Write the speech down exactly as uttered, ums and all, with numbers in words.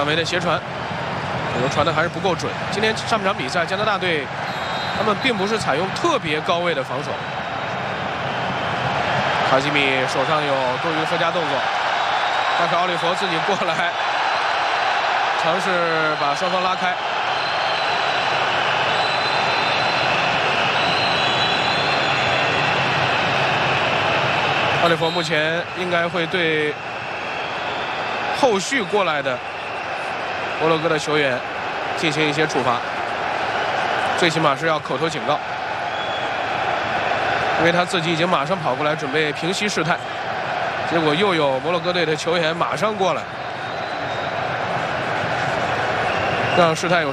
范围的斜传，这个传的还是不够准。今天上半场比赛，加拿大队他们并不是采用特别高位的防守。卡西米手上有多余附加动作，但是奥利弗自己过来，尝试把双方拉开。奥利弗目前应该会对后续过来的摩洛哥的球员进行一些处罚，最起码是要口头警告，因为他自己已经马上跑过来准备平息事态，结果又有摩洛哥队的球员马上过来，让事态有